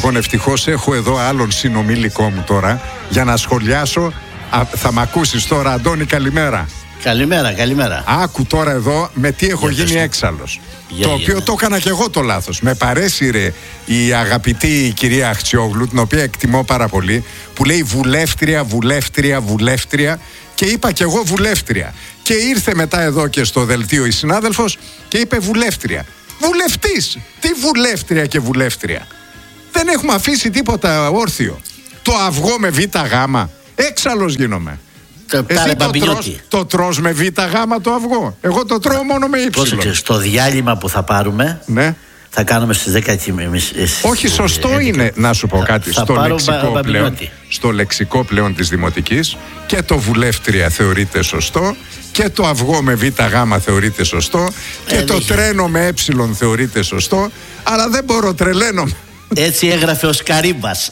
Λοιπόν, ευτυχώς έχω εδώ άλλον συνομιλικό μου τώρα για να σχολιάσω. Θα μ' ακούσεις τώρα, Αντώνη, καλημέρα. Καλημέρα. Άκου τώρα εδώ με τι έχω γίνει έξαλλος. Το οποίο το έκανα και εγώ το λάθος. Με παρέσυρε η αγαπητή κυρία Αχτσιόγλου, την οποία εκτιμώ πάρα πολύ, που λέει βουλεύτρια και είπα και εγώ βουλεύτρια. Και ήρθε μετά εδώ και στο δελτίο η συνάδελφος και είπε βουλεύτρια. Βουλευτής! Τι βουλεύτρια και βουλεύτρια? Δεν έχουμε αφήσει τίποτα όρθιο. Το αυγό με β' γάμα. Έξαλλος γίνομαι. Εσύ το τρως με β' γάμα το αυγό? Εγώ το τρώω μόνο με ύψιλον. Στο διάλειμμα που θα πάρουμε, ναι, θα κάνουμε στις 10:30. Όχι, σωστό είναι να σου πω κάτι. Στο λεξικό πλέον της Δημοτικής και το βουλεύτρια θεωρείται σωστό και το αυγό με β' γάμα θεωρείται σωστό και το τρένο με έψιλον θεωρείται σωστό, αλλά δεν μπορώ, τρελαίνομαι. Έτσι έγραφε ο Σκαρίμπας.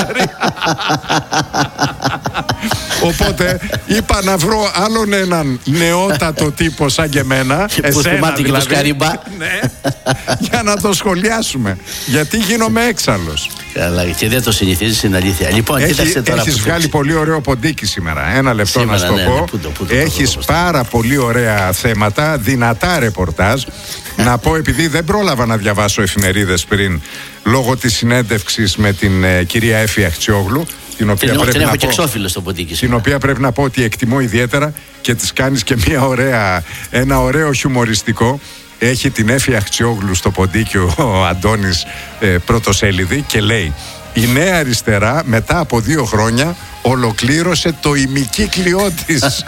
Οπότε είπα να βρω άλλον έναν νεότατο τύπο σαν και εμένα, εσένα δηλαδή, ναι, για να το σχολιάσουμε, γιατί γίνομαι έξαλλος. Καλά, και δεν το συνηθίζεις, είναι αλήθεια. Λοιπόν, έχεις βγάλει πολύ ωραίο ποντίκι σήμερα. Ένα λεπτό σήμερα, να σου το πω. Έχεις πάρα πολύ ωραία θέματα, δυνατά ρεπορτάζ. Να πω, επειδή δεν πρόλαβα να διαβάσω εφημερίδες πριν, λόγω της συνέντευξης με την κυρία Έφη Αχτσιόγλου, την οποία πρέπει να πω ότι εκτιμώ ιδιαίτερα και της κάνεις και ένα ωραίο χιουμοριστικό. Έχει την Έφη Αχτσιόγλου στο ποντίκιο ο Αντώνης πρωτοσέλιδη και λέει: η Νέα Αριστερά μετά από 2 χρόνια ολοκλήρωσε το ημικύκλιό της.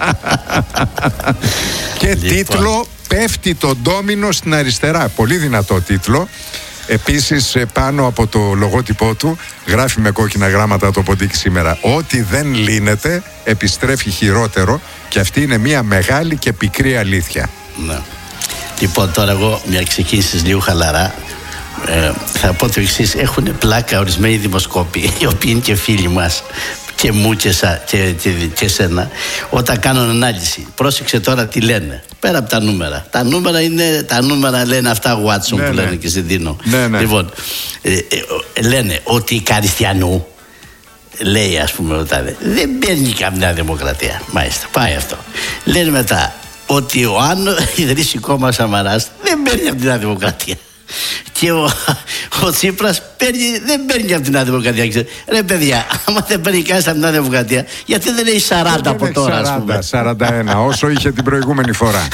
Και τίτλο: πέφτει το ντόμινο στην αριστερά. Πολύ δυνατό τίτλο. Επίσης πάνω από το λογότυπό του γράφει με κόκκινα γράμματα το ποντίκι σήμερα: ό,τι δεν λύνεται επιστρέφει χειρότερο. Και αυτή είναι μια μεγάλη και πικρή αλήθεια. Ναι. Λοιπόν, τώρα εγώ μια ξεκίνησης λίγο χαλαρά. Θα πω το εξής: έχουν πλάκα ορισμένοι δημοσκόποι, οι οποίοι είναι και φίλοι μας, και μου και σένα, όταν κάνουν ανάλυση. Πρόσεξε τώρα τι λένε. Πέρα από τα νούμερα. Τα νούμερα λένε αυτά Watson, ναι, που λένε και Ζεντίνο. Ναι. Λοιπόν, λένε ότι η Καριστιανού, λέει ας πούμε δεν παίρνει καμιά δημοκρατία. Μάλιστα, πάει αυτό. Λένε μετά ότι ο Άνω ιδρύσει κόμμα Σαμαράς δεν παίρνει από την Νέα Δημοκρατία. Και ο Τσίπρας δεν παίρνει από την Νέα Δημοκρατία. Ρε παιδιά, άμα δεν παίρνει κανείς από την Νέα Δημοκρατία, γιατί δεν έχει 40 από τώρα, ας πούμε? 41, όσο είχε την προηγούμενη φορά.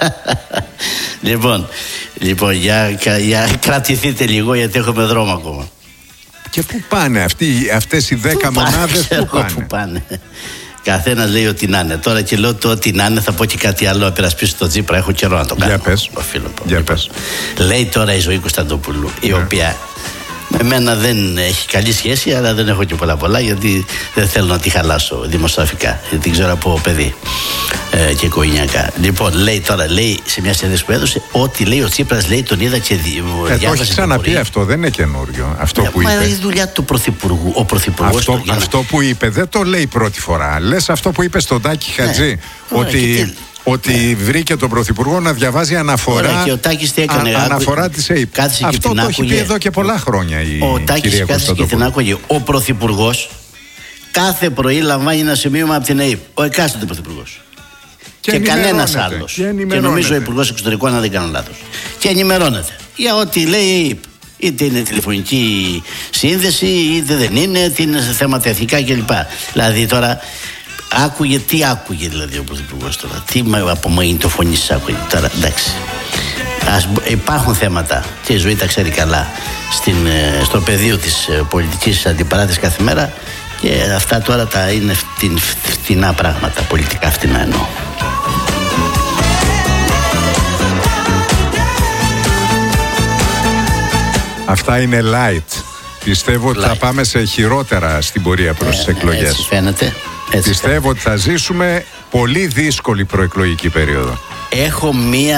Λοιπόν, για κρατηθείτε λίγο, γιατί έχουμε δρόμο ακόμα. Και πού πάνε αυτές οι 10 μονάδες? Πού πάνε? Καθένας λέει ότι να είναι. Τώρα και λέω το ότι να είναι, θα πω και κάτι άλλο. Απερασπίσω το Τσίπρα, έχω καιρό να το κάνω. Για πες. Λέει τώρα η Ζωή Κωνσταντοπούλου, η οποία με μένα δεν έχει καλή σχέση, αλλά δεν έχω και πολλά, γιατί δεν θέλω να τη χαλάσω δημοσιογραφικά, γιατί την ξέρω από παιδί και οικογενειακά. Λοιπόν, λέει σε μια συνέντευξη που έδωσε ότι λέει ο Τσίπρας, λέει, τον είδα και διάβασε. Το έχει ξαναπεί αυτό, δεν είναι καινούριο αυτό που είπε. Μα είναι η δουλειά του Πρωθυπουργού. Ο Πρωθυπουργός αυτό που είπε δεν το λέει πρώτη φορά. Λες αυτό που είπε στον Τάκη Χατζή, ότι βρήκε τον Πρωθυπουργό να διαβάζει αναφορά, και ο Τάκης τι έκανε? Αναφορά της ΑΕΠ. Αυτό το έχει πει εδώ και πολλά χρόνια η κυρία Κωνσταντοπούλου. Ο Πρωθυπουργός κάθε πρωί λαμβάνει ένα σημείωμα από την ΑΕΠ. Ο εκάστοτε Πρωθυπουργός. Και κανένας άλλος. Και νομίζω ο Υπουργός Εξωτερικών, αν δεν κάνω λάθος. Και ενημερώνεται για ό,τι λέει η ΑΕΠ. Είτε είναι τηλεφωνική σύνδεση, είτε δεν είναι, είτε είναι σε θέματα εθνικά κλπ. Δηλαδή τώρα. Τι άκουγε δηλαδή ο Πρωθυπουργός τώρα? Τι από μαγνητοφωνήσεις άκουγε τώρα? Εντάξει. Υπάρχουν θέματα και η Ζωή τα ξέρει καλά στο πεδίο της πολιτικής αντιπαράθεσης κάθε μέρα, και αυτά τώρα είναι φτηνά πράγματα, πολιτικά φτηνά εννοώ. Αυτά είναι light. Πιστεύω ότι θα πάμε σε χειρότερα στην πορεία προς τις εκλογές. Έτσι φαίνεται. Πιστεύω ότι θα ζήσουμε πολύ δύσκολη προεκλογική περίοδο. Έχω μία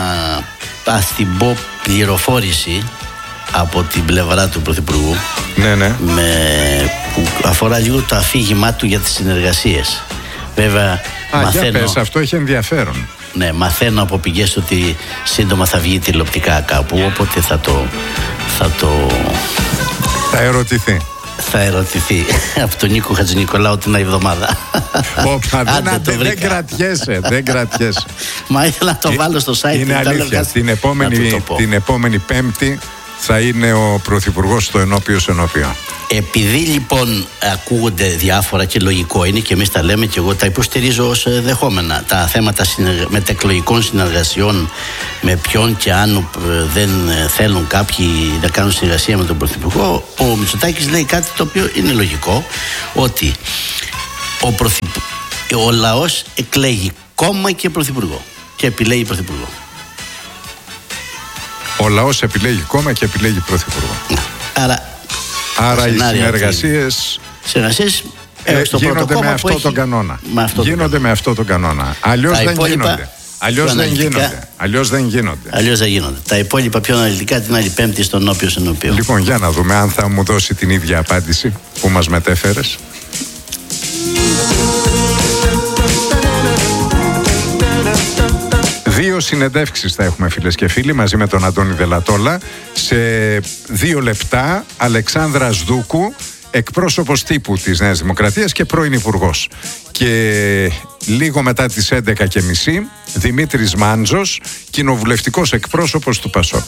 πληροφόρηση από την πλευρά του Πρωθυπουργού, ναι. που αφορά λίγο το αφήγημά του για τις συνεργασίες. Βέβαια μαθαίνω. Για πες, αυτό έχει ενδιαφέρον. Ναι, μαθαίνω από πηγές ότι σύντομα θα βγει τηλεοπτικά κάπου, οπότε θα το ερωτηθεί. Θα ερωτηθεί από τον Νίκο Χατζηνικολάου την εβδομάδα. Δεν κρατιέσαι. Μα ήθελα να το βάλω στο site. Είναι αλήθεια. Την επόμενη Πέμπτη θα είναι ο Πρωθυπουργός στο ενώπιο. Επειδή λοιπόν ακούγονται διάφορα και λογικό είναι και εμείς τα λέμε και εγώ τα υποστηρίζω ως δεχόμενα, τα θέματα μετεκλογικών συνεργασιών, με ποιον και αν δεν θέλουν κάποιοι να κάνουν συνεργασία με τον Πρωθυπουργό, ο Μητσοτάκης λέει κάτι το οποίο είναι λογικό, ότι ο λαός εκλέγει κόμμα και Πρωθυπουργό και επιλέγει Πρωθυπουργό. Ο λαός επιλέγει κόμμα και επιλέγει Πρωθυπουργό. Άρα οι συνεργασίες γίνονται με αυτό τον κανόνα. Με αυτό τον κανόνα. Αλλιώς δεν γίνονται. Τα υπόλοιπα πιο αναλυτικά την άλλη Πέμπτη στον Όποιο Ενώπιο. Λοιπόν, για να δούμε αν θα μου δώσει την ίδια απάντηση που μας μετέφερες. Δύο συνεντεύξεις θα έχουμε, φίλες και φίλοι, μαζί με τον Αντώνη Δελατόλα. Σε 2 λεπτά, Αλεξάνδρας Δούκου, εκπρόσωπος τύπου της Νέας Δημοκρατίας και πρώην υπουργός. Και λίγο μετά τις 11:30, Δημήτρης Μάντζος, κοινοβουλευτικός εκπρόσωπος του ΠΑΣΟΚ.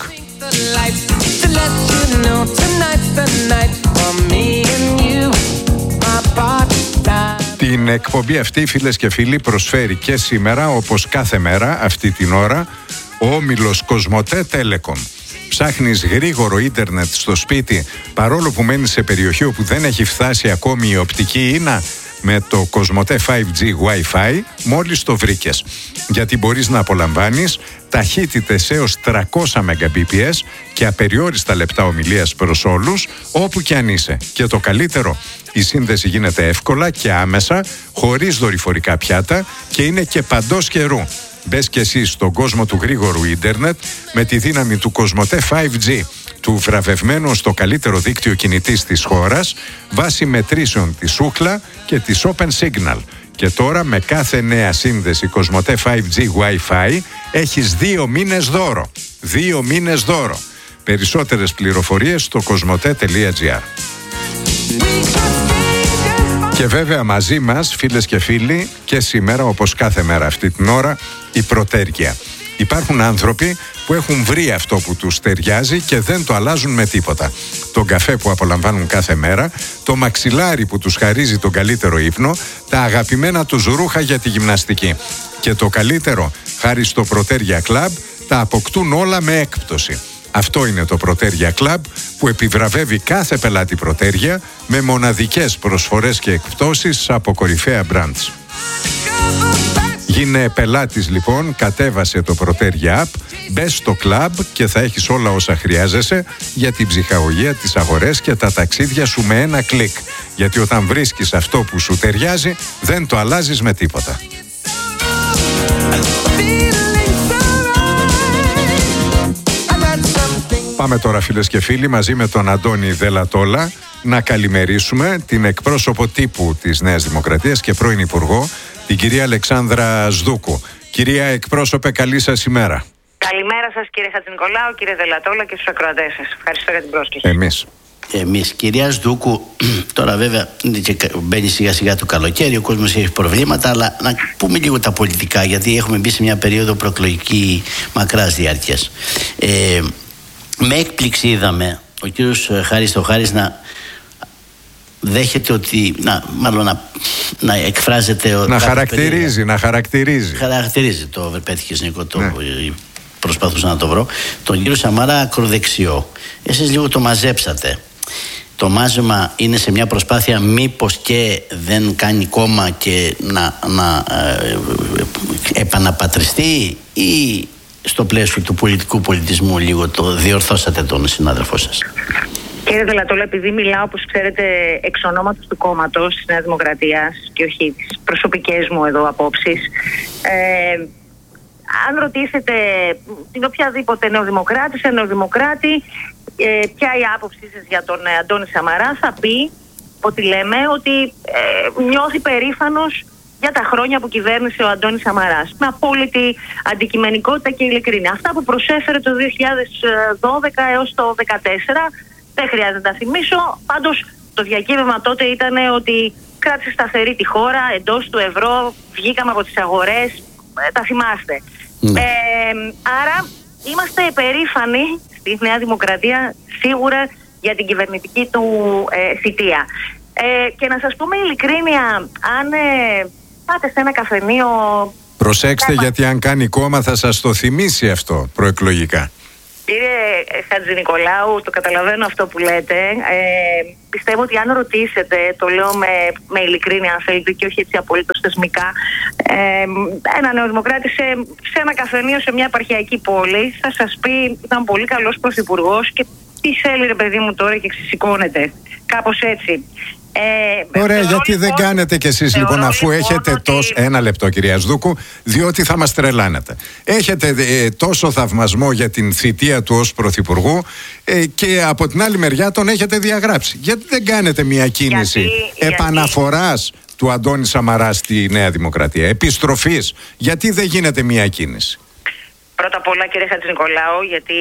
Την εκπομπή αυτή, φίλες και φίλοι, προσφέρει και σήμερα, όπως κάθε μέρα αυτή την ώρα, ο όμιλος Κοσμοτέ Telecom. Ψάχνεις γρήγορο ίντερνετ στο σπίτι, παρόλο που μένεις σε περιοχή όπου δεν έχει φτάσει ακόμη η οπτική ίνα? Με το Κοσμοτέ 5G Wi-Fi μόλις το βρήκες. Γιατί μπορείς να απολαμβάνεις ταχύτητες έως 300 Mbps και απεριόριστα λεπτά ομιλίας προς όλους, όπου και αν είσαι. Και το καλύτερο, η σύνδεση γίνεται εύκολα και άμεσα, χωρίς δορυφορικά πιάτα και είναι και παντός καιρού. Μπες και εσύ στον κόσμο του γρήγορου ίντερνετ με τη δύναμη του Κοσμοτέ 5G, του βραβευμένου στο καλύτερο δίκτυο κινητής της χώρας, βάσει μετρήσεων της Ookla και της Open Signal. Και τώρα με κάθε νέα σύνδεση Κοσμοτέ 5G Wi-Fi έχεις 2 μήνες δώρο. 2 μήνες δώρο. Περισσότερες πληροφορίες στο κοσμοτέ.gr. Και βέβαια μαζί μας, φίλες και φίλοι, και σήμερα όπως κάθε μέρα αυτή την ώρα, η Πρωτέργεια. Υπάρχουν άνθρωποι που έχουν βρει αυτό που τους ταιριάζει και δεν το αλλάζουν με τίποτα. Τον καφέ που απολαμβάνουν κάθε μέρα, το μαξιλάρι που τους χαρίζει τον καλύτερο ύπνο, τα αγαπημένα τους ρούχα για τη γυμναστική. Και το καλύτερο, χάρη στο Πρωτέργεια Club, τα αποκτούν όλα με έκπτωση. Αυτό είναι το Πρωτέργεια Club που επιβραβεύει κάθε πελάτη Πρωτέργεια με μοναδικές προσφορές και εκπτώσεις από κορυφαία brands. Γίνε πελάτης λοιπόν, κατέβασε το Πρωτέργεια App, μπες στο club και θα έχεις όλα όσα χρειάζεσαι για την ψυχαγωγία, τις αγορές και τα ταξίδια σου με ένα κλικ. Γιατί όταν βρίσκεις αυτό που σου ταιριάζει, δεν το αλλάζεις με τίποτα. Πάμε τώρα, φίλες και φίλοι, μαζί με τον Αντώνη Δελατόλα να καλημερίσουμε την εκπρόσωπο τύπου της Νέας Δημοκρατίας και πρώην υπουργό, την κυρία Αλεξάνδρα Σδούκου. Κυρία εκπρόσωπε, καλή σας ημέρα. Καλημέρα σας, κύριε Χατζηνικολάου, κύριε Δελατόλα και στους ακροατές σας. Ευχαριστώ για την πρόσκληση. Εμείς, κυρία Σδούκου, τώρα βέβαια μπαίνει σιγά σιγά το καλοκαίρι, ο κόσμος έχει προβλήματα, αλλά να πούμε λίγο τα πολιτικά, γιατί έχουμε μπει σε μια περίοδο προεκλογική μακράς διάρκειας. Με έκπληξη είδαμε ο κύριος Χάρης Θεοχάρης να δέχεται ότι, να εκφράζεται, να χαρακτηρίζει, το πέτυχες Νίκο, προσπαθούσα να το βρω, τον κύριο Σαμάρα ακροδεξιό. Εσείς λίγο το μαζέψατε. Το μάζεμα είναι σε μια προσπάθεια μήπως και δεν κάνει κόμμα και να επαναπατριστεί, ή στο πλαίσιο του πολιτικού πολιτισμού λίγο το διορθώσατε τον συνάδελφό σας? Κύριε Δελατόλα, επειδή μιλάω, όπως ξέρετε, εξ ονόματος του κόμματος της Νέας Δημοκρατίας και όχι τις προσωπικές μου εδώ απόψεις, αν ρωτήσετε την οποιαδήποτε νεοδημοκράτη, ποια η άποψή σας για τον Αντώνη Σαμαρά, θα πει ότι λέμε ότι νιώθει περήφανος για τα χρόνια που κυβέρνησε ο Αντώνης Σαμαράς, με απόλυτη αντικειμενικότητα και ειλικρίνεια. Αυτά που προσέφερε το 2012 έως το 2014 Δεν χρειάζεται να τα θυμίσω. Πάντως το διακύβευμα τότε ήταν ότι κράτησε σταθερή τη χώρα, εντός του ευρώ, βγήκαμε από τις αγορές, τα θυμάστε. Άρα είμαστε περήφανοι στη Νέα Δημοκρατία σίγουρα για την κυβερνητική του θητεία. Και να σας πούμε ειλικρίνεια, αν πάτε σε ένα καφενείο... Προσέξτε, γιατί αν κάνει κόμμα θα σας το θυμίσει αυτό προεκλογικά. Κύριε Χατζηνικολάου, το καταλαβαίνω αυτό που λέτε. Πιστεύω ότι αν ρωτήσετε, το λέω με ειλικρίνεια αν θέλετε και όχι έτσι απολύτως θεσμικά, ένα νεοδημοκράτη σε ένα καφενείο σε μια επαρχιακή πόλη θα σας πει ήταν πολύ καλός πρωθυπουργός και τι θέλει ρε παιδί μου τώρα και ξεσηκώνεται. Κάπως έτσι. Ωραία, γιατί δεν κάνετε κι εσείς λοιπόν, αφού έχετε τόσο... Ένα λεπτό κυρία Σδούκου, διότι θα μας τρελάνετε. Έχετε τόσο θαυμασμό για την θητεία του ως πρωθυπουργού και από την άλλη μεριά τον έχετε διαγράψει. Γιατί δεν κάνετε μια κίνηση επαναφοράς του Αντώνη Σαμαρά στη Νέα Δημοκρατία, επιστροφής? Γιατί δεν γίνεται μια κίνηση? Πρώτα απ' όλα, κύριε Χατζηνικολάου, γιατί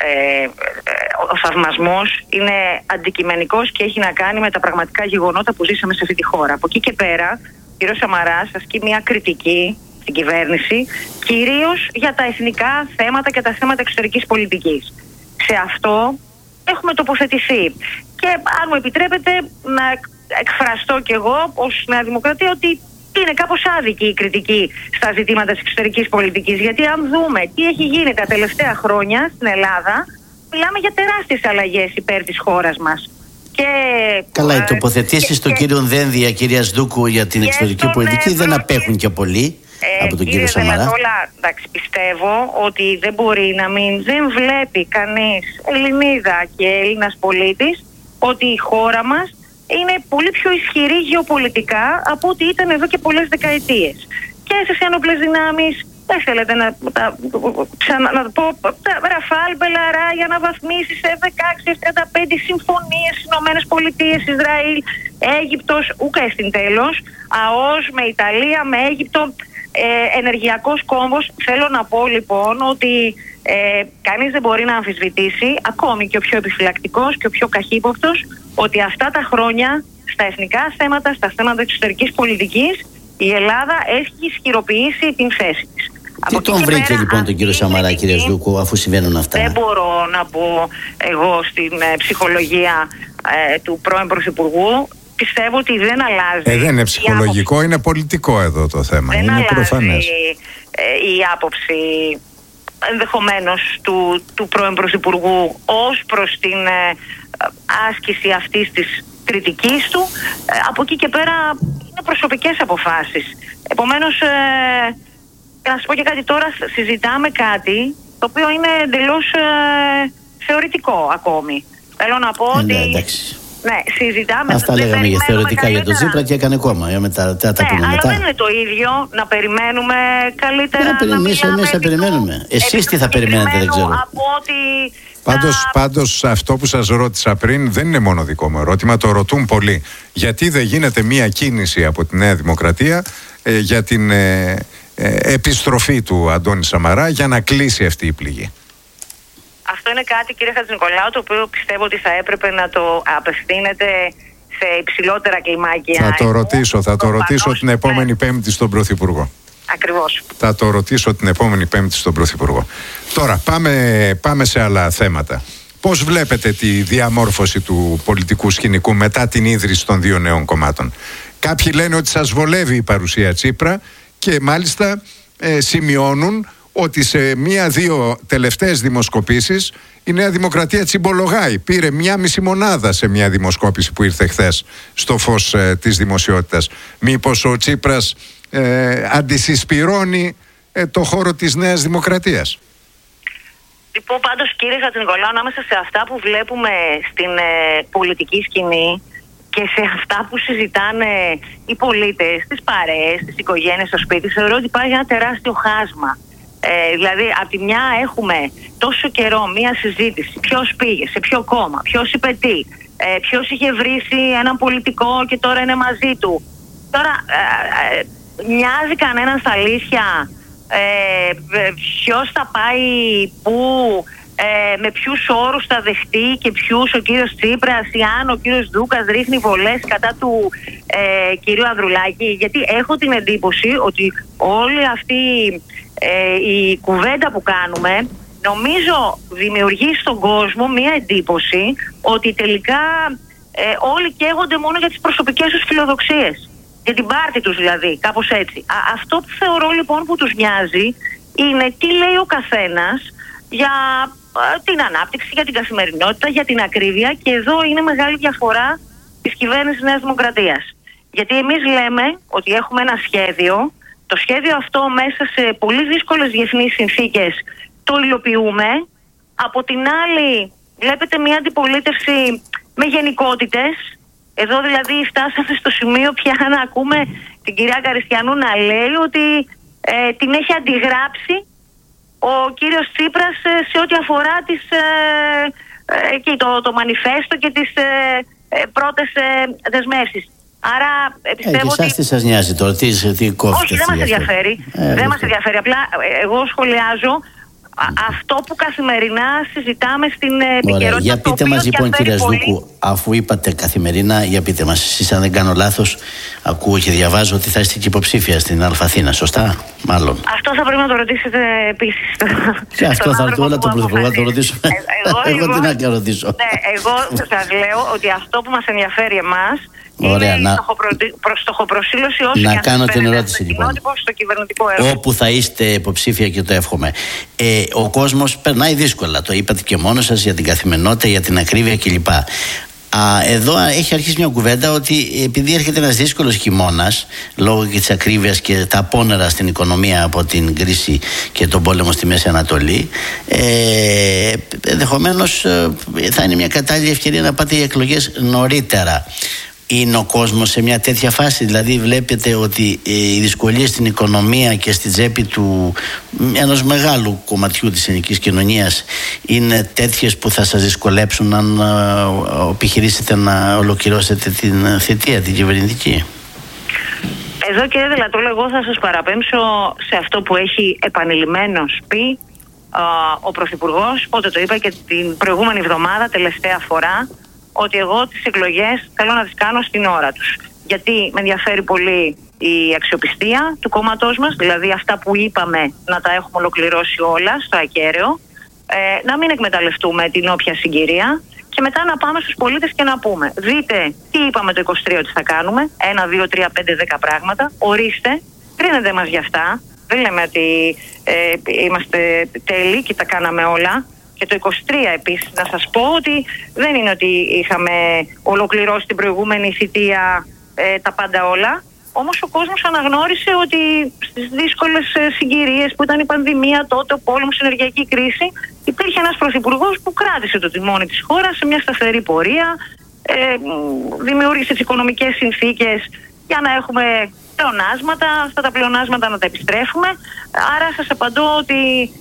ο θαυμασμός είναι αντικειμενικός και έχει να κάνει με τα πραγματικά γεγονότα που ζήσαμε σε αυτή τη χώρα. Από εκεί και πέρα, ο κύριος Σαμαράς ασκεί μια κριτική στην κυβέρνηση, κυρίως για τα εθνικά θέματα και τα θέματα εξωτερικής πολιτικής. Σε αυτό έχουμε τοποθετηθεί. Και αν μου επιτρέπετε να εκφραστώ κι εγώ ως Νέα Δημοκρατία ότι είναι κάπως άδικη η κριτική στα ζητήματα της εξωτερικής πολιτικής. Γιατί αν δούμε τι έχει γίνει τα τελευταία χρόνια στην Ελλάδα, μιλάμε για τεράστιες αλλαγές υπέρ της χώρας μας. Και, καλά, οι τοποθετήσεις του κύριου Δένδια, κυρία Σδούκου, για την εξωτερική πολιτική δεν απέχουν και πολύ από τον κύριο Σαμαρά. Εντάξει, πιστεύω ότι δεν μπορεί δεν βλέπει κανείς, Ελληνίδα και Έλληνας πολίτης, ότι η χώρα μας είναι πολύ πιο ισχυρή γεωπολιτικά από ό,τι ήταν εδώ και πολλές δεκαετίες. Και στις ένοπλες δυνάμεις, δεν θέλετε να το πω, Ραφάλ, Μπελαράγια, αναβαθμίσεις, F-16, F-35, συμφωνίες, Ηνωμένες Πολιτείες, Ισραήλ, Αίγυπτος, ούκαιστην τέλος, ΑΟΣ με Ιταλία, με Αίγυπτο, ενεργειακός κόμβος. Θέλω να πω λοιπόν ότι κανείς δεν μπορεί να αμφισβητήσει, ακόμη και ο πιο επιφυλακτικός και ο πιο καχύποπτος, ότι αυτά τα χρόνια στα εθνικά θέματα, στα θέματα εξωτερικής πολιτικής, η Ελλάδα έχει ισχυροποιήσει την θέση της. Τι τον βρήκε λοιπόν τον κύριο Σαμαρά, κύριε Σδούκου, αφού συμβαίνουν αυτά? Δεν μπορώ να μπω εγώ στην ψυχολογία του πρώην Πρωθυπουργού. Πιστεύω ότι δεν αλλάζει. Δεν είναι ψυχολογικό, είναι πολιτικό εδώ το θέμα. Δεν είναι προφανές. Η άποψη ενδεχομένως του πρώην Πρωθυπουργού ως προς την άσκηση αυτής της κριτικής του. Από εκεί και πέρα είναι προσωπικές αποφάσεις. Επομένως, να σας πω και κάτι τώρα, συζητάμε κάτι το οποίο είναι εντελώς θεωρητικό ακόμη. Θέλω να πω ότι... Ναι, συζητάμε. Αυτά λέγαμε για θεωρητικά για τον Τσίπρα και έκανε κόμμα. Αλλά δεν είναι το ίδιο να περιμένουμε καλύτερα. Εμείς θα περιμένουμε. Εσείς τι θα περιμένετε, δεν ξέρω. Από ότι Πάντως αυτό που σας ρώτησα πριν δεν είναι μόνο δικό μου ερώτημα, το ρωτούν πολλοί. Γιατί δεν γίνεται μία κίνηση από τη Νέα Δημοκρατία για την επιστροφή του Αντώνη Σαμαρά για να κλείσει αυτή η πληγή? Αυτό είναι κάτι, κύριε Χατζηνικολάου, το οποίο πιστεύω ότι θα έπρεπε να το απευθύνετε σε υψηλότερα κλιμάκια. Θα το ρωτήσω την επόμενη Πέμπτη στον Πρωθυπουργό. Ακριβώς. Θα το ρωτήσω την επόμενη Πέμπτη στον Πρωθυπουργό. Τώρα πάμε σε άλλα θέματα. Πώς βλέπετε τη διαμόρφωση του πολιτικού σκηνικού μετά την ίδρυση των δύο νέων κομμάτων? Κάποιοι λένε ότι σας βολεύει η παρουσία Τσίπρα και μάλιστα σημειώνουν ότι σε μία-δύο τελευταίες δημοσκοπήσεις η Νέα Δημοκρατία τσιμπολογάει. Πήρε 1,5 μονάδα σε μια δημοσκόπηση που ήρθε χθες στο φως της δημοσιότητας. Μήπως ο Τσίπρας αντισυσπυρώνει το χώρο της Νέας Δημοκρατίας? Λοιπόν, πάντως κύριε Χατζηνικολάου, ανάμεσα σε αυτά που βλέπουμε στην πολιτική σκηνή και σε αυτά που συζητάνε οι πολίτες, τις παρέες, τις οικογένειες στο σπίτι, θεωρώ ότι υπάρχει ένα τεράστιο χάσμα. Δηλαδή, από τη μια έχουμε τόσο καιρό μία συζήτηση, ποιος πήγε, σε ποιο κόμμα, ποιος είπε τι, ποιος είχε βρήσει έναν πολιτικό και τώρα είναι μαζί του. Τώρα, μοιάζει κανέναν στα αλήθεια ποιος θα πάει πού, με ποιους όρους θα δεχτεί και ποιους ο κύριος Τσίπρας ή αν ο κύριος Δούκας ρίχνει βολές κατά του κυρίου Ανδρουλάκη, γιατί έχω την εντύπωση ότι όλη αυτή η κουβέντα που κάνουμε νομίζω δημιουργεί στον κόσμο μία εντύπωση ότι τελικά όλοι καίγονται μόνο για τις προσωπικές τους φιλοδοξίες, για την πάρτη τους δηλαδή, κάπως έτσι. Αυτό που θεωρώ λοιπόν που τους νοιάζει είναι τι λέει ο καθένας για την ανάπτυξη, για την καθημερινότητα, για την ακρίβεια, και εδώ είναι μεγάλη διαφορά της κυβέρνησης Νέας Δημοκρατίας. Γιατί εμείς λέμε ότι έχουμε ένα σχέδιο, το σχέδιο αυτό μέσα σε πολύ δύσκολες διεθνείς συνθήκες το υλοποιούμε. Από την άλλη βλέπετε μια αντιπολίτευση με γενικότητες. Εδώ δηλαδή φτάσαμε στο σημείο πια να ακούμε την κυρία Καριστιανού να λέει ότι την έχει αντιγράψει ο κύριος Τσίπρας σε ό,τι αφορά και το μανιφέστο και τις πρώτες δεσμεύσεις. Άρα πιστεύω ότι... τι σας νοιάζει τώρα, τι κόφτεται? Όχι, δεν μας ενδιαφέρει. Δεν μας ενδιαφέρει. Απλά εγώ σχολιάζω αυτό που καθημερινά συζητάμε στην επικαιρότητα. Για πείτε μας λοιπόν, κύριε Σδούκου, αφού είπατε καθημερινά, για πείτε μας, εσείς αν δεν κάνω λάθος, ακούω και διαβάζω ότι θα είστε και υποψήφια στην Αλφαθήνα, σωστά? Μάλλον. Αυτό θα πρέπει να το ρωτήσετε επίσης. Και αυτό θα έρθω όλα τον Πρωθυπουργό να το ρωτήσω. Εγώ τι να ρωτήσω. Ναι, εγώ σας λέω ότι αυτό που μας ενδιαφέρει εμάς ωραία, είναι προς στοχοπροσήλωση όσο να κάνω την ερώτηση λοιπόν. Στο κυβερνητικό έργο. Όπου θα είστε υποψήφια, και το εύχομαι. Ο κόσμος περνάει δύσκολα, το είπατε και μόνος σας, για την καθημερινότητα, για την ακρίβεια κλπ. Εδώ έχει αρχίσει μια κουβέντα ότι επειδή έρχεται ένας δύσκολος χειμώνας λόγω και της ακρίβειας και τα απόνερα στην οικονομία από την κρίση και τον πόλεμο στη Μέση Ανατολή, ενδεχομένως θα είναι μια κατάλληλη ευκαιρία να πάτε οι εκλογές νωρίτερα. Είναι ο κόσμος σε μια τέτοια φάση? Δηλαδή βλέπετε ότι οι δυσκολίες στην οικονομία και στη τσέπη του ενός μεγάλου κομματιού της ελληνικής κοινωνίας είναι τέτοιες που θα σας δυσκολέψουν αν επιχειρήσετε να ολοκληρώσετε την θητεία, την κυβερνητική? Εδώ, κύριε Δελατόλο, εγώ θα σας παραπέμψω σε αυτό που έχει επανειλημμένως πει ο Πρωθυπουργός, πότε το είπα και την προηγούμενη εβδομάδα, τελευταία φορά, ότι εγώ τις εκλογές θέλω να τις κάνω στην ώρα τους. Γιατί με ενδιαφέρει πολύ η αξιοπιστία του κόμματός μας, δηλαδή αυτά που είπαμε να τα έχουμε ολοκληρώσει όλα στο ακέραιο, να μην εκμεταλλευτούμε την όποια συγκυρία και μετά να πάμε στους πολίτες και να πούμε: δείτε τι είπαμε το 23 ότι θα κάνουμε, 1, 2, 3, 5, 10 πράγματα, ορίστε, κρίνετε μας για αυτά. Δεν λέμε ότι είμαστε τέλειοι και τα κάναμε όλα. Και το 23 επίσης να σας πω ότι δεν είναι ότι είχαμε ολοκληρώσει την προηγούμενη θητεία τα πάντα όλα. Όμως ο κόσμος αναγνώρισε ότι στις δύσκολες συγκυρίες που ήταν η πανδημία, τότε ο πόλεμος, η ενεργειακή κρίση, υπήρχε ένας πρωθυπουργός που κράτησε το τιμόνι της χώρας σε μια σταθερή πορεία, δημιούργησε τις οικονομικές συνθήκες για να έχουμε πλεονάσματα, αυτά τα πλεονάσματα να τα επιστρέφουμε. Άρα σας απαντώ ότι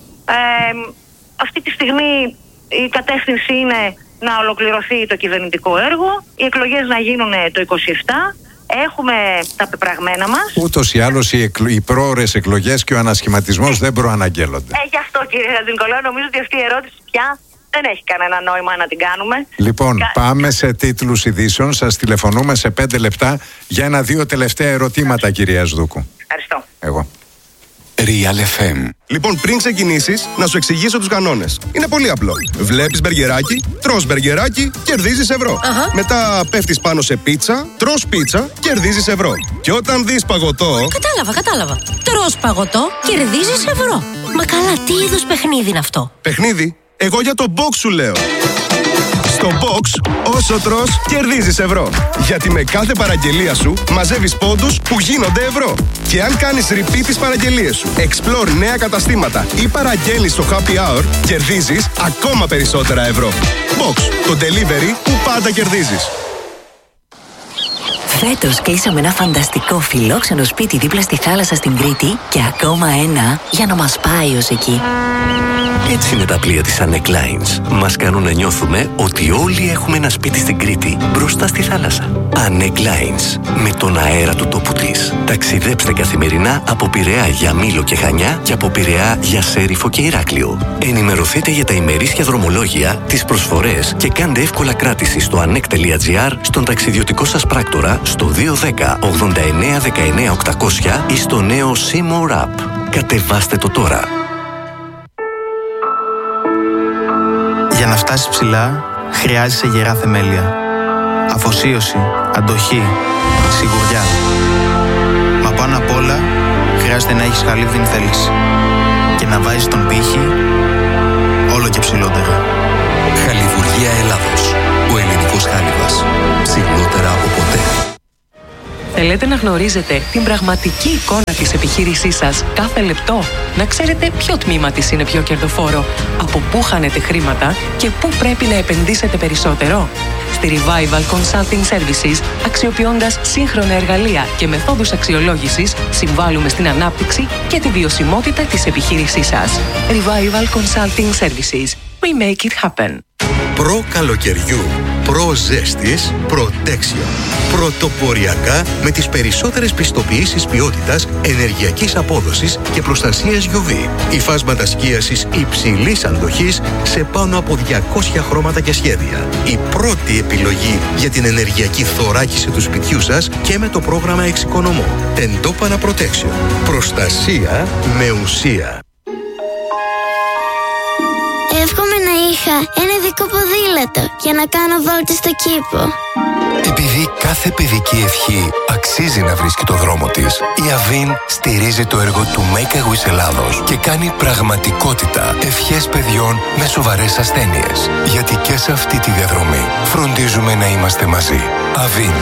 αυτή τη στιγμή η κατεύθυνση είναι να ολοκληρωθεί το κυβερνητικό έργο, οι εκλογές να γίνουν το 27, έχουμε τα πεπραγμένα μας. Ούτως ή άλλως οι πρόωρες εκλογές και ο ανασχηματισμός δεν προαναγγέλλονται. Γι' αυτό, κύριε Χατζηνικολάου, νομίζω ότι αυτή η ερώτηση πια δεν έχει κανένα νόημα να την κάνουμε. Λοιπόν, πάμε σε τίτλους ειδήσεων. Σας τηλεφωνούμε σε 5 λεπτά για 1-2 τελευταία ερωτήματα, κυρία Σδούκου. Ευχαριστώ. Εγώ. Real FM. Λοιπόν, πριν ξεκινήσεις, να σου εξηγήσω τους κανόνες. Είναι πολύ απλό. Βλέπεις μπεργκεράκι, τρως μπεργκεράκι, κερδίζεις ευρώ. Μετά πέφτεις πάνω σε πίτσα, τρως πίτσα, κερδίζεις ευρώ. Και όταν δεις παγωτό. Κατάλαβα. Τρως παγωτό, κερδίζεις ευρώ. Μα καλά, τι είδους παιχνίδι είναι αυτό? Παιχνίδι? Εγώ για το box σου λέω. Στο box, όσο τρως, κερδίζεις ευρώ. Γιατί με κάθε παραγγελία σου μαζεύεις πόντους που γίνονται ευρώ. Και αν κάνεις repeat τις παραγγελίες σου, explore νέα καταστήματα ή παραγγέλνεις στο happy hour, κερδίζεις ακόμα περισσότερα ευρώ. Box, το delivery που πάντα κερδίζεις. Φέτος κλείσαμε ένα φανταστικό φιλόξενο σπίτι δίπλα στη θάλασσα στην Κρήτη και ακόμα ένα για να μας πάει ως εκεί. Έτσι είναι τα πλοία της Anec Lines. Μας κάνουν να νιώθουμε ότι όλοι έχουμε ένα σπίτι στην Κρήτη, μπροστά στη θάλασσα. Anec Lines, με τον αέρα του τόπου της. Ταξιδέψτε καθημερινά από Πειραιά για Μήλο και Χανιά και από Πειραιά για Σέριφο και Ηράκλειο. Ενημερωθείτε για τα ημερήσια δρομολόγια, τις προσφορές και κάντε εύκολα κράτηση στο anec.gr, στον ταξιδιωτικό σας πράκτορα, στο 210 89 19 800 ή στο νέο Seymour App. Κατεβάστε το τώρα. Για να φτάσεις ψηλά, χρειάζεσαι γερά θεμέλια. Αφοσίωση, αντοχή, σιγουριά. Μα πάνω απ' όλα, χρειάζεται να έχεις χαλίβδινη θέληση και να βάζεις τον πύχη όλο και ψηλότερα. Χαλιβουργία Ελλάδος. Ο ελληνικός χάλιβας. Ψηλότερα από ποτέ. Θέλετε να γνωρίζετε την πραγματική εικόνα της επιχείρησής σας κάθε λεπτό? Να ξέρετε ποιο τμήμα της είναι πιο κερδοφόρο, από πού χάνετε χρήματα και πού πρέπει να επενδύσετε περισσότερο? Στη Revival Consulting Services, αξιοποιώντας σύγχρονα εργαλεία και μεθόδους αξιολόγησης, συμβάλλουμε στην ανάπτυξη και τη βιωσιμότητα της επιχείρησής σας. Revival Consulting Services. We make it happen. Προ καλοκαιριού, προ ζέστης, Protection. Πρωτοποριακά με τις περισσότερες πιστοποιήσεις ποιότητας, ενεργειακής απόδοσης και προστασίας UV. Υφάσματα σκίασης υψηλής αντοχής σε πάνω από 200 χρώματα και σχέδια. Η πρώτη επιλογή για την ενεργειακή θωράκιση του σπιτιού σας και με το πρόγραμμα Εξοικονομώ. Τεντόπανα Protection. Προστασία με ουσία. Εύχομαι να είχα ένα ειδικό ποδήλατο για να κάνω βόλτες στο κήπο. Επειδή κάθε παιδική ευχή αξίζει να βρίσκει το δρόμο της, η Avin στηρίζει το έργο του Make a Wish Ελλάδος και κάνει πραγματικότητα ευχές παιδιών με σοβαρές ασθένειες. Γιατί και σε αυτή τη διαδρομή φροντίζουμε να είμαστε μαζί. Avin.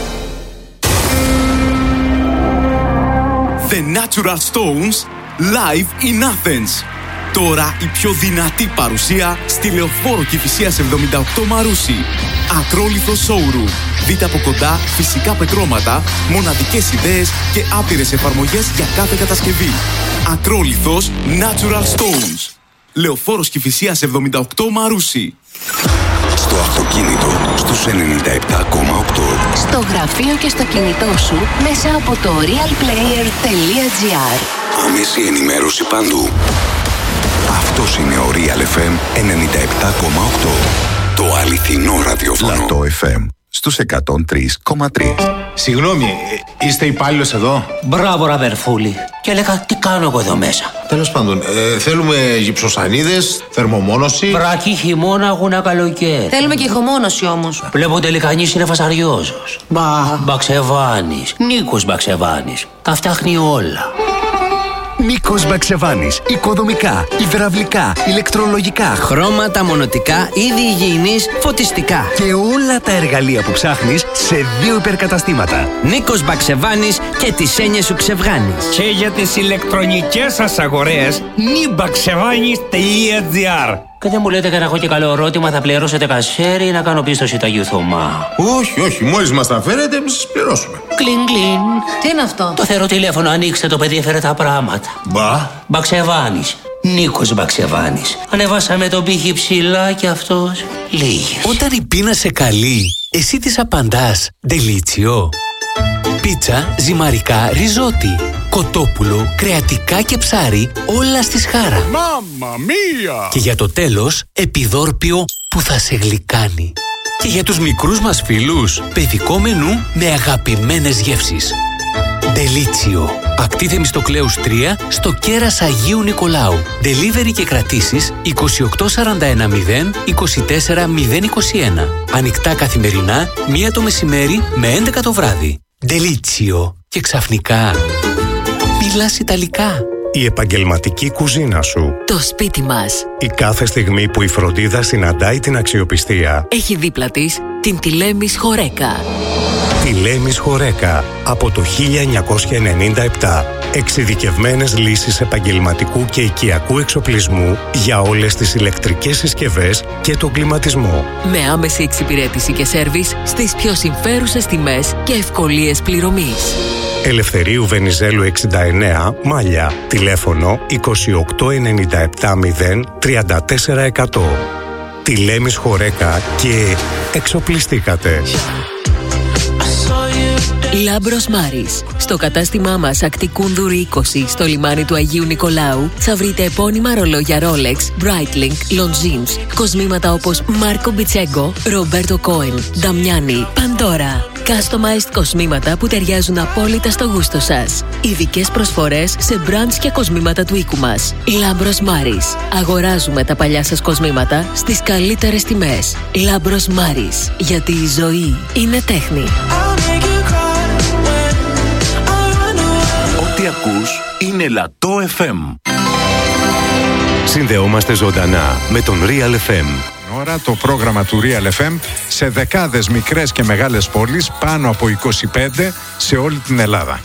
The Natural Stones live in Athens. Τώρα η πιο δυνατή παρουσία στη Λεωφόρο Κηφισίας 78 Μαρούσι. Ακρόλιθο showroom. Δείτε από κοντά φυσικά πετρώματα, μοναδικές ιδέες και άπειρες εφαρμογές για κάθε κατασκευή. Ακρόλιθος Natural Stones. Λεωφόρος Κηφισίας 78 Μαρούσι. Στο αυτοκίνητο στους 97,8. Στο γραφείο και στο κινητό σου μέσα από το realplayer.gr. Άμεση ενημέρωση παντού. Αυτός είναι ο Real FM 97,8. Το αληθινό ραδιόφωνο. Λατό FM στους 103,3. Συγγνώμη, είστε υπάλληλος εδώ? Μπράβο, ραβερφούλη. Και έλεγα, τι κάνω εγώ εδώ μέσα? Τέλος πάντων, θέλουμε γυψοσανίδες, θερμομόνωση. Βρακή, χειμώνα, αγούνα, καλοκαίρι. Θέλουμε και ηχομόνωση όμως. Βλέπω τελικά είναι φασαριόζος. Μπαξεβάνης. Νίκος Μπαξεβάνης. Τα φτιάχνει όλα. Νίκος Μπαξεβάνης. Οικοδομικά, υδραυλικά, ηλεκτρολογικά, χρώματα, μονοτικά, είδη υγιεινής, φωτιστικά. Και όλα τα εργαλεία που ψάχνεις σε 2 υπερκαταστήματα. Νίκος Μπαξεβάνης και τις έννοιες σου ξεβγάνεις. Και για τις ηλεκτρονικές σας αγορές, nibaksevani's.gr. Και δεν μου λέτε και να έχω και καλό ερώτημα, θα πληρώσετε κασέρι ή να κάνω πίστοση τα Θωμά? Όχι, μόλις μας τα φέρετε, εμείς σας πληρώσουμε. Κλιν, κλιν. Τι είναι αυτό? Το θεωρώ τηλέφωνο, ανοίξτε, το παιδί έφερε τα πράγματα. Μπαξεβάνης. Νίκος Μπαξεβάνης. Ανεβάσαμε τον πύχη ψηλά και αυτός λίγες. Όταν η πείνα σε καλεί, εσύ της απαντάς «Ντελίτσιο». Πίτσα, ζυμαρικά, ριζότι, κοτόπουλο, κρεατικά και ψάρι, όλα στη σχάρα. Μάμμα μία! Και για το τέλος, επιδόρπιο που θα σε γλυκάνει. Και για τους μικρούς μας φίλους, παιδικό μενού με αγαπημένες γεύσεις. Ντελίτσιο. Ακτή Θεμιστοκλέους 3 στο κέρας Αγίου Νικολάου. Delivery και κρατήσεις 28410 24021. Ανοιχτά καθημερινά 1 το μεσημέρι με 11 το βράδυ. Ντελίτσιο. Και ξαφνικά μιλάς Ιταλικά. Η επαγγελματική κουζίνα σου. Το σπίτι μας. Η κάθε στιγμή που η φροντίδα συναντάει την αξιοπιστία. Έχει δίπλα της την Τηλέμης Χορέκα. Τηλέμης Χορέκα από το 1997. Εξειδικευμένες λύσεις επαγγελματικού και οικιακού εξοπλισμού για όλες τις ηλεκτρικές συσκευές και τον κλιματισμό. Με άμεση εξυπηρέτηση και σέρβις στις πιο συμφέρουσες τιμές και ευκολίες πληρωμής. Ελευθερίου Βενιζέλου 69, Μάλια. Τηλέφωνο 28770 34%. Τηλέμης Χορέκα και εξοπλιστήκατε. Λάμπρος Μάρης. Στο κατάστημά μας Ακτικούνδουρη 20 στο λιμάνι του Αγίου Νικολάου θα βρείτε επώνυμα ρολόγια Rolex, Breitling, Longines, κοσμήματα όπως Μάρκο Μπιτσέγκο, Ρομπέρτο Κόεν, Νταμιάνι, Παντόρα. Customized κοσμήματα που ταιριάζουν απόλυτα στο γούστο σας. Ειδικές προσφορές σε brands και κοσμήματα του οίκου μας. Λάμπρος Μάρης. Αγοράζουμε τα παλιά σας κοσμήματα στις καλύτερες τιμές. Λάμπρος Μάρης. Γιατί η ζωή είναι τέχνη. Ό,τι ακούς είναι Λατό FM. Συνδεόμαστε ζωντανά με τον Real FM. Ώρα το πρόγραμμα του Real FM σε δεκάδες μικρές και μεγάλες πόλεις, πάνω από 25 σε όλη την Ελλάδα.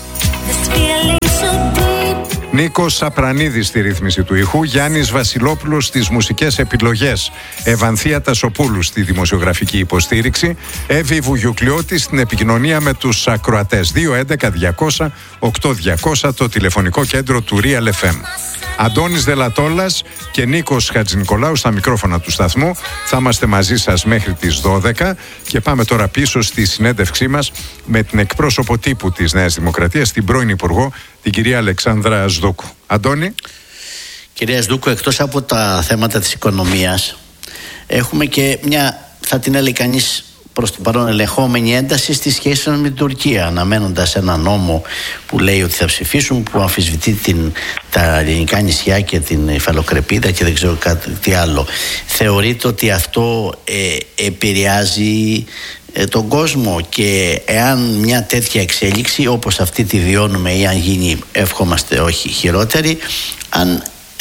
Νίκος Σαπρανίδης στη ρύθμιση του ήχου, Γιάννης Βασιλόπουλος στις μουσικές επιλογές, Ευανθία Τασοπούλου στη δημοσιογραφική υποστήριξη, Εύη Βουγιουκλιώτη στην επικοινωνία με τους ακροατές. 211-200-8200 το τηλεφωνικό κέντρο του Real FM. Αντώνης Δελατόλας και Νίκος Χατζηνικολάου στα μικρόφωνα του σταθμού. Θα είμαστε μαζί σας μέχρι τις 12 και πάμε τώρα πίσω στη συνέντευξή μας με την εκπρόσωπο τύπου της Νέας Δημοκρατίας, την πρώην Υπουργό, την κυρία Αλεξάνδρα Σδούκου. Αντώνη. Κυρία Σδούκου, εκτός από τα θέματα της οικονομίας, έχουμε και μια, θα την έλεγε κανείς, προς το παρόν ελεγχόμενη ένταση στη σχέση με την Τουρκία, αναμένοντας ένα νόμο που λέει ότι θα ψηφίσουν, που αμφισβητεί τα ελληνικά νησιά και την υφαλοκρηπίδα και δεν ξέρω τι άλλο. Θεωρείτε ότι αυτό επηρεάζει τον κόσμο, και εάν μια τέτοια εξέλιξη όπως αυτή τη βιώνουμε, ή αν γίνει, εύχομαστε όχι χειρότερη, αν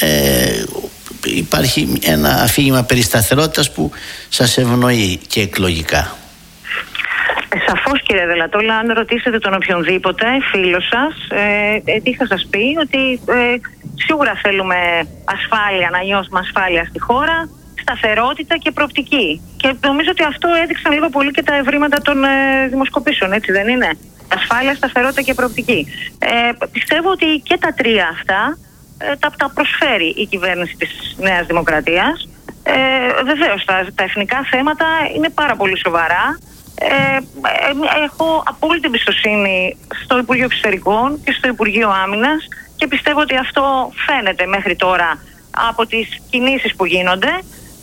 υπάρχει ένα αφήγημα περισταθερότητας που σας ευνοεί και εκλογικά? Σαφώς, κύριε Δελατόλα, αν ρωτήσετε τον οποιονδήποτε φίλο σας, τι θα σας πει? Ότι σίγουρα θέλουμε ασφάλεια, να νιώσουμε ασφάλεια στη χώρα, σταθερότητα και προοπτική. Και νομίζω ότι αυτό έδειξαν λίγο πολύ και τα ευρήματα των δημοσκοπήσεων, έτσι δεν είναι? Ασφάλεια, σταθερότητα και προοπτική. Πιστεύω ότι και τα τρία αυτά τα προσφέρει η κυβέρνηση της Νέας Δημοκρατίας. Βεβαίως, τα εθνικά θέματα είναι πάρα πολύ σοβαρά. Έχω απόλυτη εμπιστοσύνη στο Υπουργείο Εξωτερικών και στο Υπουργείο Άμυνας και πιστεύω ότι αυτό φαίνεται μέχρι τώρα από τις κινήσεις που γίνονται.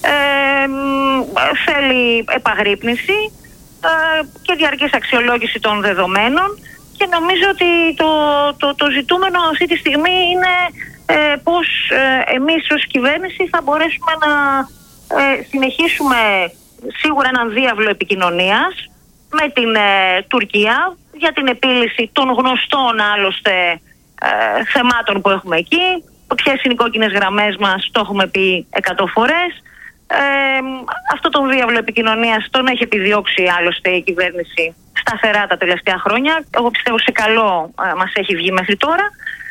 Θέλει επαγρύπνηση και διαρκής αξιολόγηση των δεδομένων, και νομίζω ότι το ζητούμενο αυτή τη στιγμή είναι πώς εμείς ως κυβέρνηση θα μπορέσουμε να συνεχίσουμε σίγουρα έναν διάβλο επικοινωνίας με την Τουρκία για την επίλυση των γνωστών άλλωστε θεμάτων που έχουμε εκεί. Ποιες είναι οι κόκκινες γραμμές μας, το έχουμε πει 100 φορές. Αυτό τον διάβλο επικοινωνίας τον έχει επιδιώξει άλλωστε η κυβέρνηση σταθερά τα τελευταία χρόνια. Εγώ πιστεύω σε καλό μας έχει βγει μέχρι τώρα.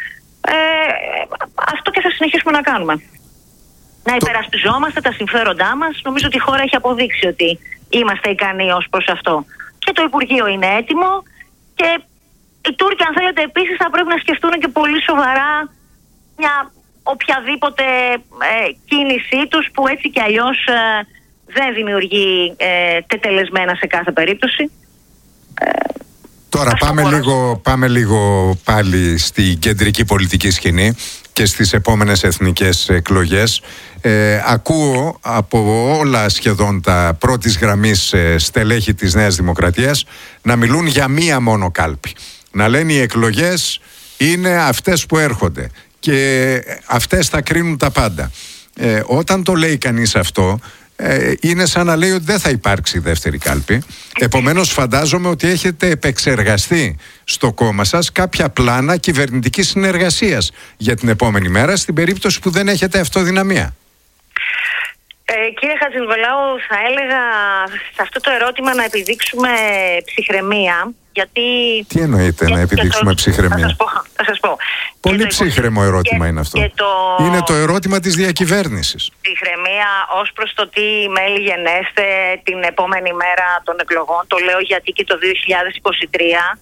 Αυτό και θα συνεχίσουμε να κάνουμε. Να υπερασπιζόμαστε τα συμφέροντά μας. Νομίζω ότι η χώρα έχει αποδείξει ότι είμαστε ικανοί ως προς αυτό. Και το Υπουργείο είναι έτοιμο, και οι Τούρκοι, αν θέλετε, επίσης θα πρέπει να σκεφτούν και πολύ σοβαρά μια οποιαδήποτε κίνησή τους, που έτσι κι αλλιώς δεν δημιουργεί τετελεσμένα σε κάθε περίπτωση. Τώρα πάμε λίγο πάλι στην κεντρική πολιτική σκηνή και στις επόμενες εθνικές εκλογές. Ακούω από όλα σχεδόν τα πρώτης γραμμής στελέχη της Νέας Δημοκρατίας να μιλούν για μία μόνο κάλπη. Να λένε οι εκλογές είναι αυτές που έρχονται και αυτές θα κρίνουν τα πάντα. Όταν το λέει κανείς αυτό, είναι σαν να λέει ότι δεν θα υπάρξει δεύτερη κάλπη. Επομένως φαντάζομαι ότι έχετε επεξεργαστεί στο κόμμα σας κάποια πλάνα κυβερνητικής συνεργασίας για την επόμενη μέρα, στην περίπτωση που δεν έχετε αυτοδυναμία. Κύριε Χατζηνικολάου, θα έλεγα σε αυτό το ερώτημα να επιδείξουμε ψυχραιμία. Γιατί... Τι εννοείται να επιδείξουμε ψυχραιμία? Θα σας πω. Πολύ ψύχρεμο ερώτημα είναι αυτό. Είναι το ερώτημα της διακυβέρνησης. Ψυχραιμία ως προς το τι μέλη γενέστε την επόμενη μέρα των εκλογών. Το λέω γιατί και το 2023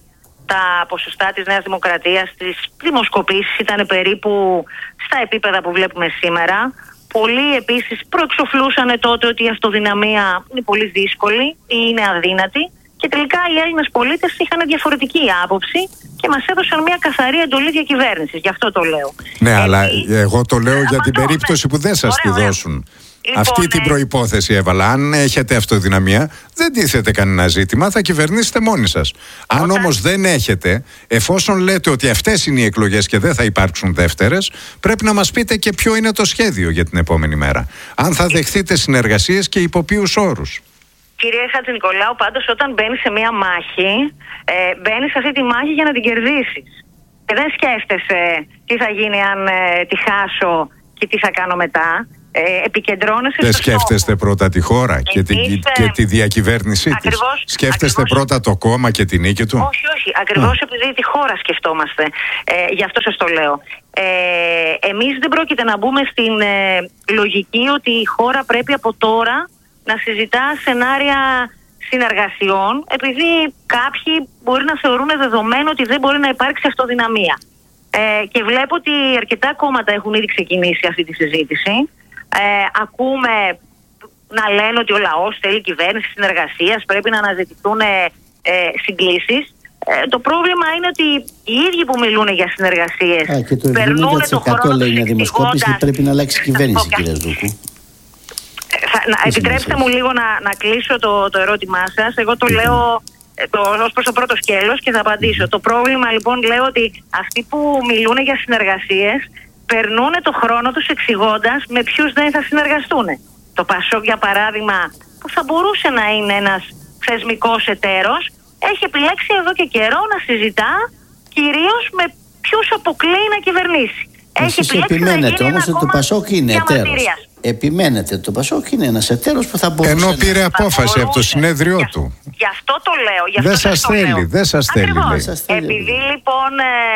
τα ποσοστά της Νέας Δημοκρατίας στις δημοσκοπήσεις ήταν περίπου στα επίπεδα που βλέπουμε σήμερα. Πολλοί επίσης προεξοφλούσαν τότε ότι η αυτοδυναμία είναι πολύ δύσκολη ή είναι αδύνατη. Και τελικά οι Έλληνες πολίτες είχαν διαφορετική άποψη και μας έδωσαν μια καθαρή εντολή διακυβέρνησης. Γι' αυτό το λέω. Ναι, αλλά εγώ το λέω για την περίπτωση που δεν σας τη δώσουν. Λοιπόν, αυτή την προϋπόθεση έβαλα. Αν έχετε αυτοδυναμία, δεν τίθεται κανένα ζήτημα, θα κυβερνήσετε μόνοι σας. Αν όμως δεν έχετε, εφόσον λέτε ότι αυτές είναι οι εκλογές και δεν θα υπάρξουν δεύτερες, πρέπει να μας πείτε και ποιο είναι το σχέδιο για την επόμενη μέρα. Αν θα δεχθείτε συνεργασίες και υπό ποιους όρους. Κύριε Χατζηνικολάου, πάντως όταν μπαίνεις σε μία μάχη, μπαίνεις σε αυτή τη μάχη για να την κερδίσεις. Και δεν σκέφτεσαι τι θα γίνει αν τη χάσω και τι θα κάνω μετά. Επικεντρώνεσαι δεν στο σκέφτεστε στόχο. πρώτα τη χώρα και τη διακυβέρνησή της. Σκέφτεστε πρώτα το κόμμα και την νίκη του. Όχι. Ακριβώς επειδή τη χώρα σκεφτόμαστε. Γι' αυτό σας το λέω. Εμείς δεν πρόκειται να μπούμε στην λογική ότι η χώρα πρέπει από τώρα να συζητά σενάρια συνεργασιών, επειδή κάποιοι μπορεί να θεωρούν δεδομένο ότι δεν μπορεί να υπάρξει αυτοδυναμία. Και βλέπω ότι αρκετά κόμματα έχουν ήδη ξεκινήσει αυτή τη συζήτηση. Ακούμε να λένε ότι ο λαός θέλει κυβέρνηση συνεργασίας, πρέπει να αναζητηθούν συγκλήσεις. Το πρόβλημα είναι ότι οι ίδιοι που μιλούν για συνεργασίες περνούν το χρόνο τους εξηγώντας... πρέπει να αλλάξει κυβέρνηση, κύριε Δούκου. Επιτρέψτε μου λίγο να κλείσω το ερώτημά σας. Εγώ το λέω ως προς το πρώτο σκέλος και θα απαντήσω. Το πρόβλημα λοιπόν λέω ότι αυτοί που μιλούν για συνεργασίες περνούν το χρόνο τους εξηγώντας με ποιους δεν θα συνεργαστούν. Το ΠΑΣΟΚ για παράδειγμα, που θα μπορούσε να είναι ένας θεσμικός εταίρος, έχει επιλέξει εδώ και καιρό να συζητά κυρίως με ποιους αποκλείει να κυβερνήσει. Εσείς επιμένετε όμως ότι το ΠΑΣΟΚ είναι εταίρος. Επιμένετε ότι το ΠΑΣΟΚ είναι ένας εταίρος που θα μπορούσε. Ενώ πήρε απόφαση από το συνέδριό του. Γι' αυτό το λέω. Δεν σας θέλει. Επειδή λοιπόν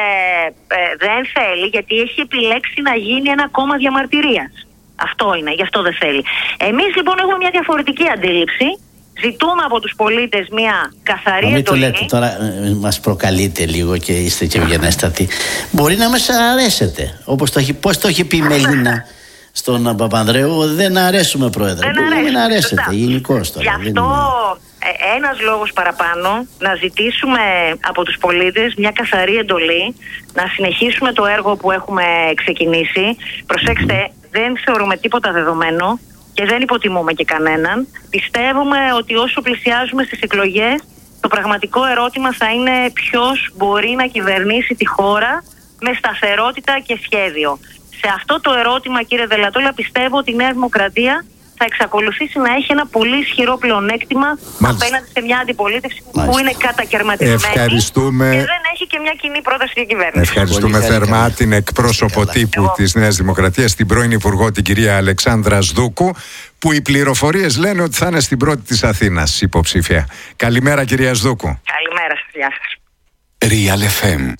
δεν θέλει, γιατί έχει επιλέξει να γίνει ένα κόμμα διαμαρτυρίας. Αυτό είναι, γι' αυτό δεν θέλει. Εμείς λοιπόν έχουμε μια διαφορετική αντίληψη. Ζητούμε από τους πολίτες μια καθαρή εντολή. Μην το λέτε τώρα, μας προκαλείτε λίγο και είστε και ευγενέστατοι. Μπορεί να μας αρέσετε. Πώς το έχει πει η Μελίνα στον Παπανδρέου, δεν αρέσουμε, πρόεδρε. Δεν αρέσετε γενικώς τώρα. Γι' αυτό ένας λόγος παραπάνω να ζητήσουμε από τους πολίτες μια καθαρή εντολή, να συνεχίσουμε το έργο που έχουμε ξεκινήσει. Προσέξτε, δεν θεωρούμε τίποτα δεδομένο και δεν υποτιμούμε και κανέναν. Πιστεύουμε ότι όσο πλησιάζουμε στις εκλογές, το πραγματικό ερώτημα θα είναι ποιος μπορεί να κυβερνήσει τη χώρα με σταθερότητα και σχέδιο. Σε αυτό το ερώτημα, κύριε Δελατόλα, πιστεύω ότι η Νέα Δημοκρατία θα εξακολουθήσει να έχει ένα πολύ ισχυρό πλεονέκτημα απέναντι σε μια αντιπολίτευση που είναι κατακαιρματισμένη και δεν έχει και μια κοινή πρόταση για κυβέρνηση. Ευχαριστούμε θερμά την εκπρόσωπο τύπου της Νέας Δημοκρατίας, την πρώην Υπουργό, την κυρία Αλεξάνδρα Σδούκου, που οι πληροφορίες λένε ότι θα είναι στην πρώτη της Αθήνας υποψήφια. Καλημέρα, κυρία Σδούκου. Καλημέρα σας, γεια σας. Real FM.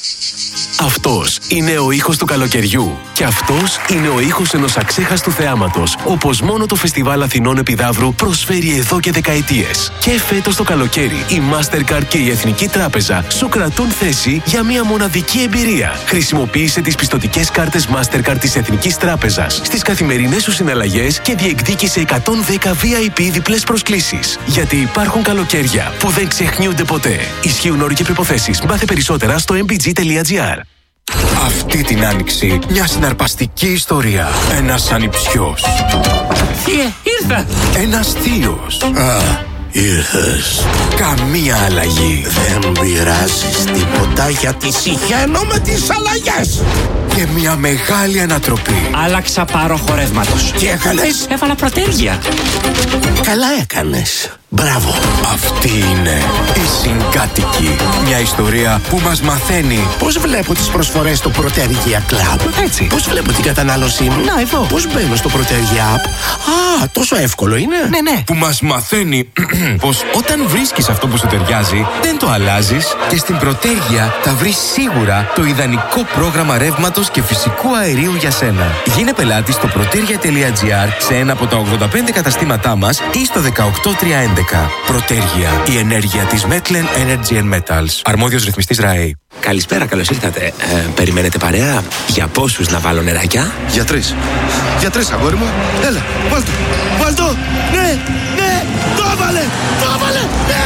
Αυτός είναι ο ήχος του καλοκαιριού. Και αυτός είναι ο ήχος ενός αξέχαστου θεάματος, όπως μόνο το Φεστιβάλ Αθηνών Επιδαύρου προσφέρει εδώ και δεκαετίες. Και φέτος το καλοκαίρι η Mastercard και η Εθνική Τράπεζα σου κρατούν θέση για μια μοναδική εμπειρία. Χρησιμοποίησε τις πιστωτικές κάρτες Mastercard της Εθνικής Τράπεζας στις καθημερινές σου συναλλαγές και διεκδίκησε 110 VIP διπλές προσκλήσεις. Γιατί υπάρχουν καλοκαίρια που δεν ξεχνιούνται ποτέ. Ισχύουν όροι και προϋποθέσεις. Μάθε περισσότερα στο mbg.gr. Αυτή την άνοιξη μια συναρπαστική ιστορία. Ένας ανιψιός. Ήρθα. Ένας θείος. Ήρθες. Καμία αλλαγή. Δεν πειράζεις τίποτα γιατί συχαίνω με τις αλλαγές. Και μια μεγάλη ανατροπή. Άλλαξα πάροχο ρεύματος. Τι έκανες? Έβαλα προτέρια. Καλά έκανες. Μπράβο. Αυτή είναι η Συγκάτοικη. Μια ιστορία που μας μαθαίνει πώς βλέπω τις προσφορές στο Protergia Club. Έτσι. Πώς βλέπω την κατανάλωσή μου. Να, εδώ. Πώς μπαίνω στο Protergia App. Α, τόσο εύκολο είναι. Ναι. Που μας μαθαίνει πως όταν βρίσκεις αυτό που σου ταιριάζει, δεν το αλλάζεις και στην Protergia θα βρεις σίγουρα το ιδανικό πρόγραμμα ρεύματος και φυσικού αερίου για σένα. Γίνε πελάτη στο protergia.gr σε ένα από τα 85 καταστήματά μας ή στο 18311. 12. Πρωτέργεια. Η ενέργεια της Metlen Energy and Metals. Αρμόδιος ρυθμιστής ΡΑΕΗ. Καλησπέρα, καλώς ήρθατε. Περιμένετε παρέα? Για πόσους να βάλω νεράκια? Για 3. Για 3, αγόρι μου. Έλα, βάλτο. Βάλτο. Ναι, ναι. Το έβαλε. Το έβαλε. Ναι.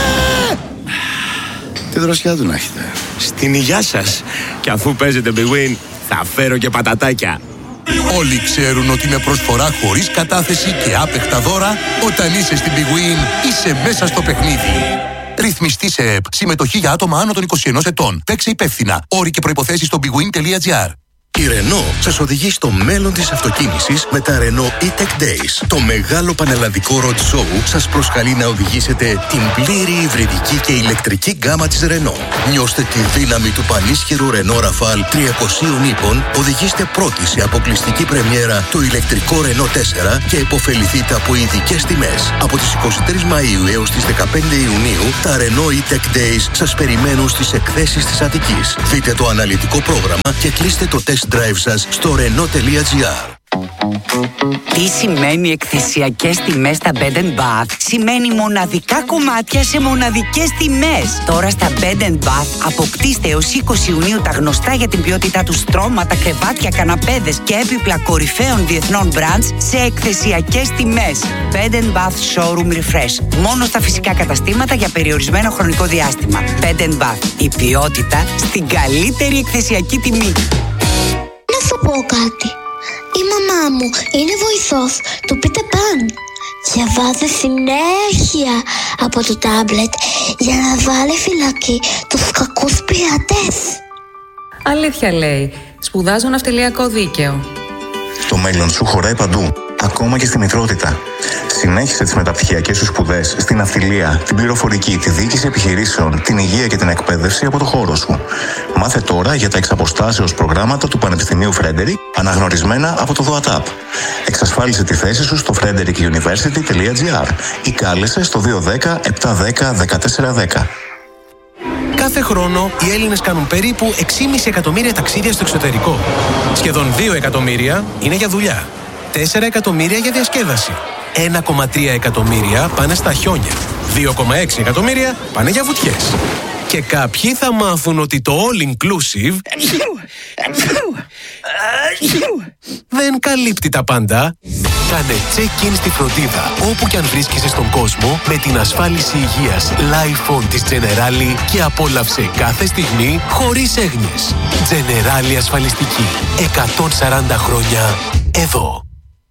Τι δροσιά του να έχετε. Στην υγειά σας. Και αφού παίζετε Big Win, θα φέρω και πατατάκια. Όλοι ξέρουν ότι με προσφορά χωρίς κατάθεση και άπεχτα δώρα, όταν είσαι στην Big Win, είσαι μέσα στο παιχνίδι. Ρυθμιστή σε ΕΠ. Συμμετοχή για άτομα άνω των 21 ετών. Παίξε υπεύθυνα. Όροι και προϋποθέσεις στο bigwin.gr. Η Renault σας οδηγεί στο μέλλον της αυτοκίνησης με τα Renault E-Tech Days. Το μεγάλο πανελλαδικό road show σας προσκαλεί να οδηγήσετε την πλήρη υβριδική και ηλεκτρική γκάμα της Renault. Νιώστε τη δύναμη του πανίσχυρου Renault Rafale 300 ύπων, οδηγήστε πρώτοι σε αποκλειστική πρεμιέρα το ηλεκτρικό Renault 4 και επωφεληθείτε από ειδικές τιμές. Από τις 23 Μαΐου έως τις 15 Ιουνίου, τα Renault E-Tech Days σας περιμένουν στις εκθέσεις της Αττικής. Δείτε το αναλυτικό πρόγραμμα και κλείστε το test drive σας στο Renault.gr. Τι σημαίνει εκθεσιακές τιμές στα Bed Bath? Σημαίνει μοναδικά κομμάτια σε μοναδικές τιμές. Τώρα στα Bed Bath αποκτήστε έως 20 Ιουνίου τα γνωστά για την ποιότητά του στρώματα, κρεβάτια, καναπέδες και έπιπλα κορυφαίων διεθνών brands σε εκθεσιακές τιμές. Bed Bath Showroom Refresh. Μόνο στα φυσικά καταστήματα για περιορισμένο χρονικό διάστημα. Bed Bath. Η ποιότητα στην καλύτερη εκθεσιακή τιμή. Να σου πω κάτι. Η μαμά μου είναι βοηθός του Peter Pan. Διαβάζει συνέχεια από το τάμπλετ για να βάλει φυλακή τους κακούς πειρατές. Αλήθεια λέει. Σπουδάζω ναυτιλιακό δίκαιο. Το μέλλον σου χωράει παντού, ακόμα και στη μητρότητα. Συνέχισε τις μεταπτυχιακές σου σπουδές στην ναυτιλία, την πληροφορική, τη διοίκηση επιχειρήσεων, την υγεία και την εκπαίδευση από το χώρο σου. Μάθε τώρα για τα εξαποστάσεως προγράμματα του Πανεπιστημίου Frederick, αναγνωρισμένα από το ΔΟΑΤΑΠ. Εξασφάλισε τη θέση σου στο frederickuniversity.gr ή κάλεσε στο 210-710-1410. Κάθε χρόνο οι Έλληνες κάνουν περίπου 6,5 εκατομμύρια ταξίδια στο εξωτερικό. Σχεδόν 2 εκατομμύρια είναι για δουλειά. 4 εκατομμύρια για διασκέδαση. 1,3 εκατομμύρια πάνε στα χιόνια. 2,6 εκατομμύρια πάνε για βουτιές. Και κάποιοι θα μάθουν ότι το all inclusive δεν καλύπτει τα πάντα. Κάνε check-in στη φροντίδα όπου και αν βρίσκεσαι στον κόσμο με την ασφάλιση υγείας Life On της Generali και απόλαυσε κάθε στιγμή χωρίς έγνοιες. Generali ασφαλιστική. 140 χρόνια εδώ.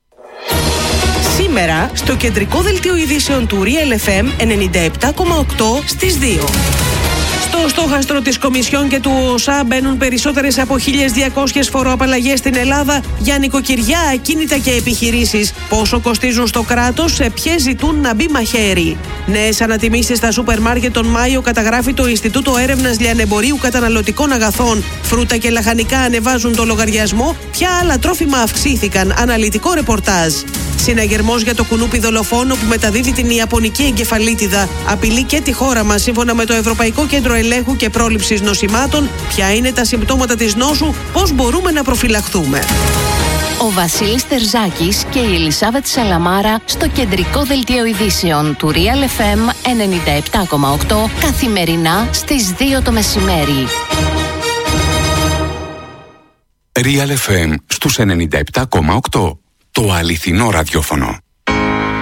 Σήμερα στο κεντρικό δελτίο ειδήσεων του Real FM 97,8 στις 2. Στο στόχαστρο της Κομισιόν και του ΟΣΑ μπαίνουν περισσότερες από 1.200 φοροαπαλλαγές στην Ελλάδα για νοικοκυριά, ακίνητα και επιχειρήσεις. Πόσο κοστίζουν στο κράτος, σε ποιες ζητούν να μπει μαχαίρι. Νέες ανατιμήσεις στα σούπερ μάρκετ τον Μάιο καταγράφει το Ινστιτούτο Έρευνας Λιανεμπορίου Καταναλωτικών Αγαθών. Φρούτα και λαχανικά ανεβάζουν το λογαριασμό. Ποια άλλα τρόφιμα αυξήθηκαν? Αναλυτικό ρεπορτάζ. Συναγερμός για το κουνούπι δολοφόνο που μεταδίδει την ιαπωνική εγκεφαλίτιδα απειλεί και τη χώρα μας. Σύμφωνα με το Ευρωπαϊκό Κέντρο Ελέγχου και Πρόληψης Νοσημάτων, ποια είναι τα συμπτώματα της νόσου, πώς μπορούμε να προφυλαχθούμε. Ο Βασίλης Τερζάκης και η Ελισάβετ Σαλαμάρα στο κεντρικό δελτίο ειδήσεων του Real FM 97,8 καθημερινά στις 2 το μεσημέρι. Real FM στους 97,8. Το αληθινό ραδιόφωνο.